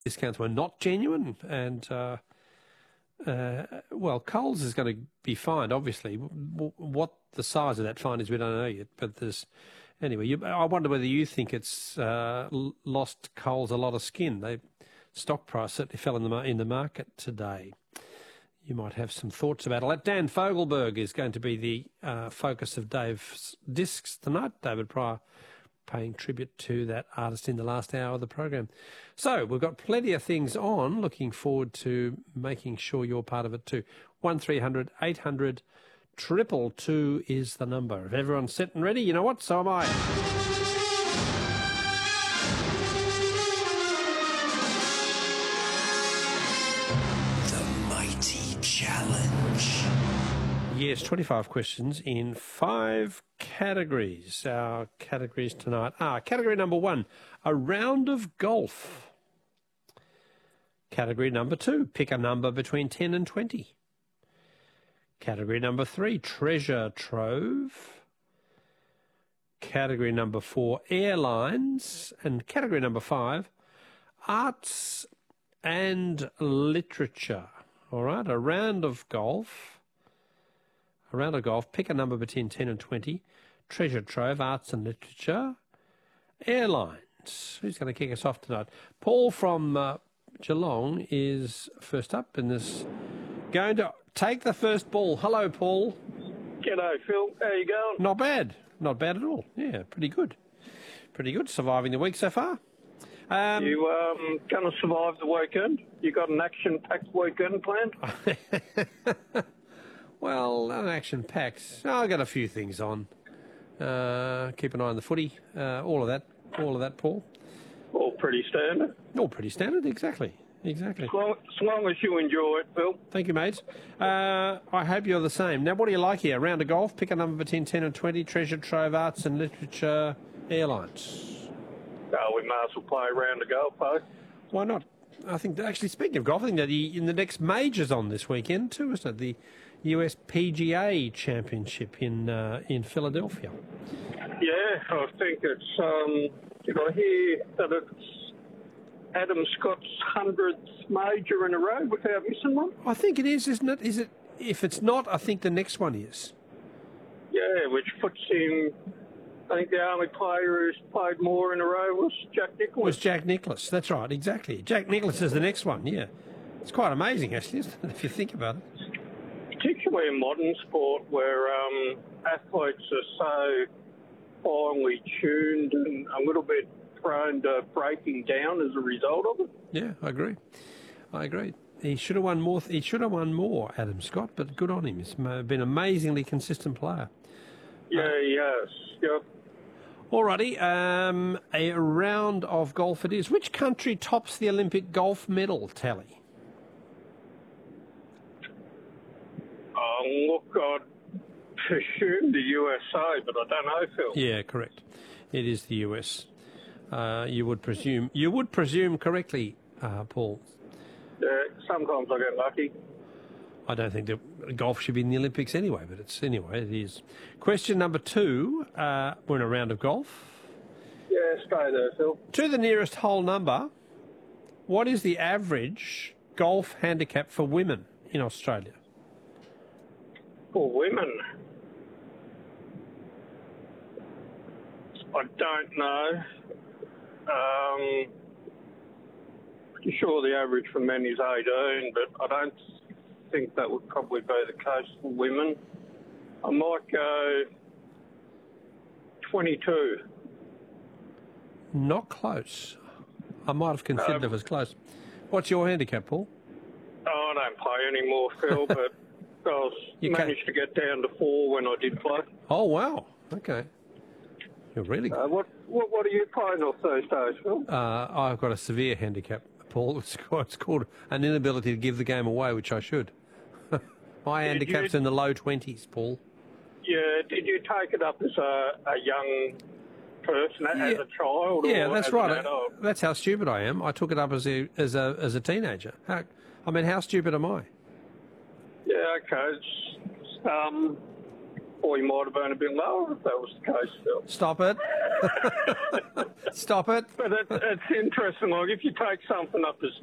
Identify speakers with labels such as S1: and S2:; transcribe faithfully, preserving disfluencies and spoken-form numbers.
S1: discounts were not genuine, and uh, uh, well, Coles is going to be fined. Obviously, w- what the size of that fine is, we don't know yet. But there's anyway. You, I wonder whether you think it's uh, lost Coles a lot of skin. They stock price certainly fell in the in the market today. You might have some thoughts about it. Dan Fogelberg is going to be the uh, focus of Dave's Discs tonight. David Pryor paying tribute to that artist in the last hour of the program. So we've got plenty of things on. Looking forward to making sure you're part of it too. one three hundred eight hundred triple two is the number. If everyone's set and ready, you know what? So am I.
S2: Challenge.
S1: Yes, twenty-five questions in five categories. Our categories tonight are category number one, a round of golf. Category number two, pick a number between ten and twenty. Category number three, treasure trove. Category number four, airlines. And category number five, arts and literature. All right, a round of golf. A round of golf. Pick a number between ten and twenty. Treasure trove, arts and literature. Airlines. Who's going to kick us off tonight? Paul from uh, Geelong is first up and is going to take the first ball. Hello, Paul.
S3: G'day, Phil. How you going?
S1: Not bad. Not bad at all. Yeah, pretty good. Pretty good. Surviving the week so far. Um,
S3: you um, going to survive the weekend? You got an action-packed weekend planned?
S1: Well, an action-packed. Oh, I've got a few things on. Uh, keep an eye on the footy. Uh, all of that. All of that, Paul.
S3: All pretty standard.
S1: All pretty standard, exactly. Exactly.
S3: As long as, long as you enjoy it, Phil.
S1: Thank you, mate. Uh, I hope you're the same. Now, what do you like here? Round of golf, pick a number between ten and twenty, treasure trove, arts and literature, airlines.
S3: Oh, we might as well play a round of golf, eh?
S1: Why not? I think, actually, speaking of golf, I think that the, in the next major's on this weekend too, isn't it? The U S P G A Championship in uh, in Philadelphia.
S3: Yeah, I think it's, um, did I hear that it's Adam Scott's hundredth major in a row without missing one?
S1: I think it is, isn't it? Is it? If it's not, I think the next one is.
S3: Yeah, which puts him... I think the only player who's played more in a row was Jack Nicklaus.
S1: Was Jack Nicklaus, that's right, exactly. Jack Nicklaus is the next one, yeah. It's quite amazing, actually, isn't it, if you think about it.
S3: Particularly in modern sport where um, athletes are so finely tuned and a little bit prone to breaking down as a result of it.
S1: Yeah, I agree. I agree. He should have won more, he should have won more, Adam Scott, but good on him. He's been an amazingly consistent player.
S3: Yeah, uh, yes, yep.
S1: Alrighty, um, a round of golf it is. Which country tops the Olympic golf medal tally?
S3: Oh, look, I'd presume the U S A, but I don't know, Phil.
S1: Yeah, correct. It is the U S. Uh, you would presume. You would presume correctly, uh, Paul.
S3: Yeah, sometimes I get lucky.
S1: I don't think that golf should be in the Olympics anyway, but it's anyway, it is. Question number two, uh, we're in a round of golf.
S3: Yeah, stay there, Phil.
S1: To the nearest whole number, what is the average golf handicap for women in Australia?
S3: For women? I don't know. Um, pretty sure the average for men is eighteen, but I don't think that would probably be the case for women. I might go twenty-two.
S1: Not close. I might have considered
S3: Um,
S1: it was close. What's your handicap, Paul?
S3: Oh, I don't play anymore, Phil, but I was
S1: You
S3: managed to get down to four when I did play.
S1: Oh, wow. Okay. You're really good.
S3: Uh, what, what what are you playing off those days, Phil?
S1: Uh, I've got a severe handicap, Paul. It's called, it's called an inability to give the game away, which I should. My
S3: Did
S1: handicap's
S3: you-
S1: in the low twenties, Paul.
S3: Yeah, did you take it up as a, a young person, as
S1: Yeah.
S3: a child?
S1: Yeah,
S3: or
S1: that's
S3: as
S1: right.
S3: An adult?
S1: That's how stupid I am. I took it up as a as a as a teenager. How, I mean, how stupid am I?
S3: Yeah, okay. It's, um, or he might have been a bit lower if that was the case, Phil.
S1: Stop it. Stop it.
S3: But it, it's interesting, like if you take something up as